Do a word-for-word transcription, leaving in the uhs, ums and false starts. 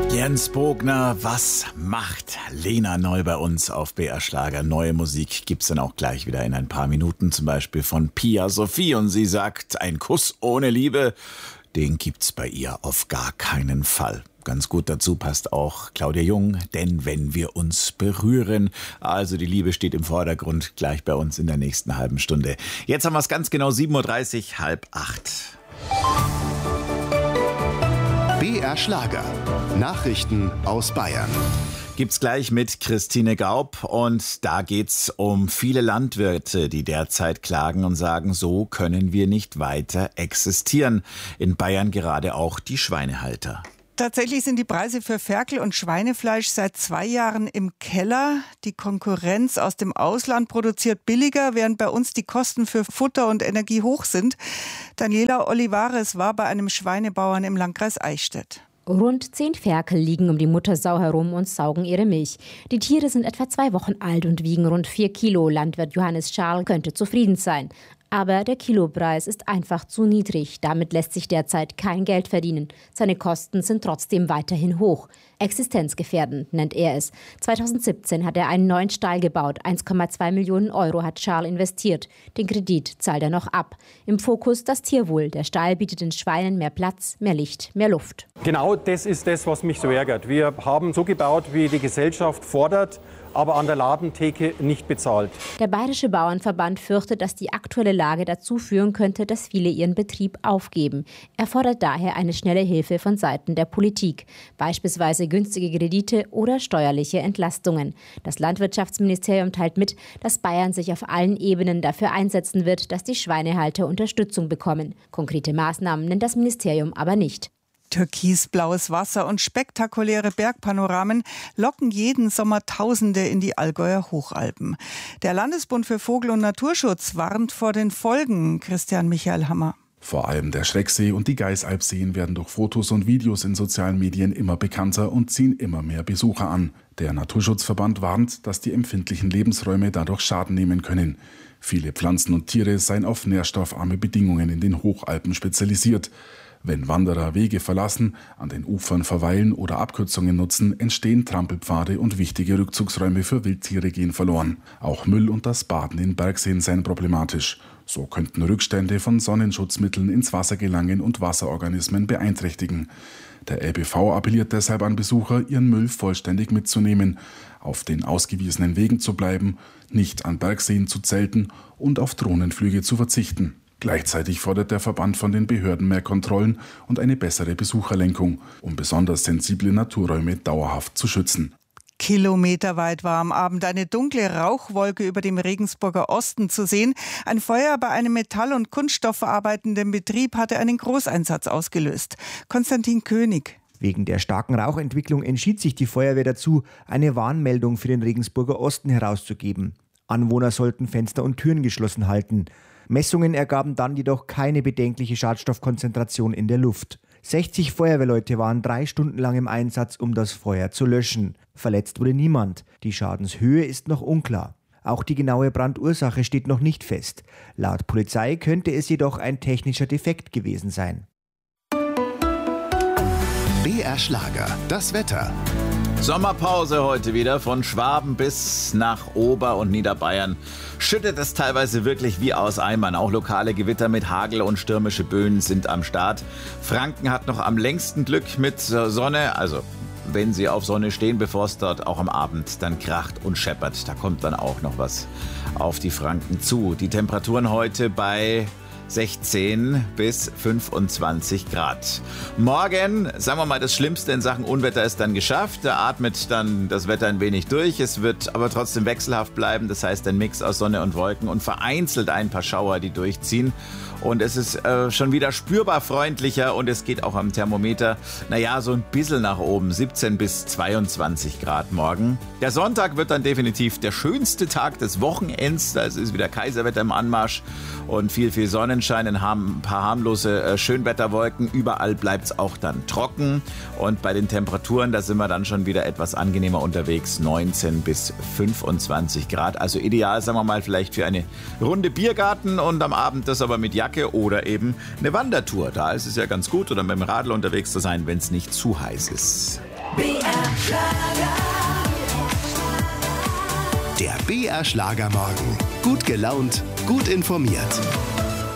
Jens Bogner, was macht Lena neu bei uns auf B R Schlager? Neue Musik gibt's dann auch gleich wieder in ein paar Minuten, zum Beispiel von Pia Sophie. Und sie sagt, ein Kuss ohne Liebe, den gibt's bei ihr auf gar keinen Fall. Ganz gut dazu passt auch Claudia Jung, denn wenn wir uns berühren, also die Liebe steht im Vordergrund, gleich bei uns in der nächsten halben Stunde. Jetzt haben wir es ganz genau sieben Uhr dreißig, halb acht. B R Schlager. Nachrichten aus Bayern. Gibt's gleich mit Christine Gaub und da geht's um viele Landwirte, die derzeit klagen und sagen, so können wir nicht weiter existieren. In Bayern gerade auch die Schweinehalter. Tatsächlich sind die Preise für Ferkel- und Schweinefleisch seit zwei Jahren im Keller. Die Konkurrenz aus dem Ausland produziert billiger, während bei uns die Kosten für Futter und Energie hoch sind. Daniela Olivares war bei einem Schweinebauern im Landkreis Eichstätt. Rund zehn Ferkel liegen um die Muttersau herum und saugen ihre Milch. Die Tiere sind etwa zwei Wochen alt und wiegen rund vier Kilo. Landwirt Johannes Scharl könnte zufrieden sein. Aber der Kilopreis ist einfach zu niedrig. Damit lässt sich derzeit kein Geld verdienen. Seine Kosten sind trotzdem weiterhin hoch. Existenzgefährdend nennt er es. zweitausendsiebzehn hat er einen neuen Stall gebaut. eins Komma zwei Millionen Euro hat Scharl investiert. Den Kredit zahlt er noch ab. Im Fokus das Tierwohl. Der Stall bietet den Schweinen mehr Platz, mehr Licht, mehr Luft. Genau das ist das, was mich so ärgert. Wir haben so gebaut, wie die Gesellschaft fordert, aber an der Ladentheke nicht bezahlt. Der Bayerische Bauernverband fürchtet, dass die aktuelle Lage dazu führen könnte, dass viele ihren Betrieb aufgeben. Er fordert daher eine schnelle Hilfe von Seiten der Politik, beispielsweise günstige Kredite oder steuerliche Entlastungen. Das Landwirtschaftsministerium teilt mit, dass Bayern sich auf allen Ebenen dafür einsetzen wird, dass die Schweinehalter Unterstützung bekommen. Konkrete Maßnahmen nennt das Ministerium aber nicht. Türkisblaues Wasser und spektakuläre Bergpanoramen locken jeden Sommer Tausende in die Allgäuer Hochalpen. Der Landesbund für Vogel- und Naturschutz warnt vor den Folgen. Christian Michael Hammer. Vor allem der Schrecksee und die Geißalpseen werden durch Fotos und Videos in sozialen Medien immer bekannter und ziehen immer mehr Besucher an. Der Naturschutzverband warnt, dass die empfindlichen Lebensräume dadurch Schaden nehmen können. Viele Pflanzen und Tiere seien auf nährstoffarme Bedingungen in den Hochalpen spezialisiert. Wenn Wanderer Wege verlassen, an den Ufern verweilen oder Abkürzungen nutzen, entstehen Trampelpfade und wichtige Rückzugsräume für Wildtiere gehen verloren. Auch Müll und das Baden in Bergseen seien problematisch. So könnten Rückstände von Sonnenschutzmitteln ins Wasser gelangen und Wasserorganismen beeinträchtigen. Der L B V appelliert deshalb an Besucher, ihren Müll vollständig mitzunehmen, auf den ausgewiesenen Wegen zu bleiben, nicht an Bergseen zu zelten und auf Drohnenflüge zu verzichten. Gleichzeitig fordert der Verband von den Behörden mehr Kontrollen und eine bessere Besucherlenkung, um besonders sensible Naturräume dauerhaft zu schützen. Kilometerweit war am Abend eine dunkle Rauchwolke über dem Regensburger Osten zu sehen. Ein Feuer bei einem Metall- und kunststoffverarbeitenden Betrieb hatte einen Großeinsatz ausgelöst. Konstantin König. Wegen der starken Rauchentwicklung entschied sich die Feuerwehr dazu, eine Warnmeldung für den Regensburger Osten herauszugeben. Anwohner sollten Fenster und Türen geschlossen halten. Messungen ergaben dann jedoch keine bedenkliche Schadstoffkonzentration in der Luft. sechzig Feuerwehrleute waren drei Stunden lang im Einsatz, um das Feuer zu löschen. Verletzt wurde niemand. Die Schadenshöhe ist noch unklar. Auch die genaue Brandursache steht noch nicht fest. Laut Polizei könnte es jedoch ein technischer Defekt gewesen sein. B R Schlager, das Wetter. Sommerpause heute wieder, von Schwaben bis nach Ober- und Niederbayern. Schüttet es teilweise wirklich wie aus Eimern. Auch lokale Gewitter mit Hagel und stürmische Böen sind am Start. Franken hat noch am längsten Glück mit Sonne, also wenn sie auf Sonne stehen, bevor es dort auch am Abend dann kracht und scheppert. Da kommt dann auch noch was auf die Franken zu. Die Temperaturen heute bei sechzehn bis fünfundzwanzig Grad. Morgen, sagen wir mal, das Schlimmste in Sachen Unwetter ist dann geschafft. Da atmet dann das Wetter ein wenig durch. Es wird aber trotzdem wechselhaft bleiben. Das heißt, ein Mix aus Sonne und Wolken und vereinzelt ein paar Schauer, die durchziehen. Und es ist äh, schon wieder spürbar freundlicher und es geht auch am Thermometer, naja, so ein bisschen nach oben, siebzehn bis zweiundzwanzig Grad morgen. Der Sonntag wird dann definitiv der schönste Tag des Wochenends. Da ist wieder Kaiserwetter im Anmarsch und viel, viel Sonnenschein, ein paar harmlose äh, Schönwetterwolken. Überall bleibt es auch dann trocken und bei den Temperaturen, da sind wir dann schon wieder etwas angenehmer unterwegs, neunzehn bis fünfundzwanzig Grad. Also ideal, sagen wir mal, vielleicht für eine Runde Biergarten und am Abend das aber mit Jacke oder eben eine Wandertour. Da ist es ja ganz gut, oder mit dem Radl unterwegs zu sein, wenn es nicht zu heiß ist. B R Schlager. Der B R Schlagermorgen. Gut gelaunt, gut informiert.